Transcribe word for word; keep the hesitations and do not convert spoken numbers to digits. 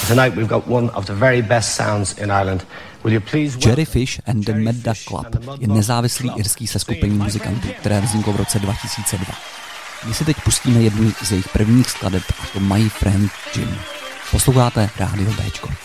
Tonight we've got one of the very best sounds in Ireland. Jerry Fish and the Mad Duck Club je nezávislý irský seskupení muzikantů, které vzniklo v roce dva tisíce dva. My si teď pustíme jednu z jejich prvních skladeb, a to My Friend Jim. Posloucháte Rádio Béčko.